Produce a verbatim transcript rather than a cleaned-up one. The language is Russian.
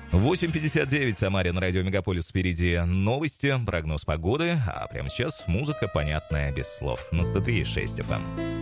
восемь пятьдесят девять, Самарин, радио Мегаполис, впереди новости, прогноз погоды, а прямо сейчас музыка, понятная без слов, на сто три и шесть эф эм.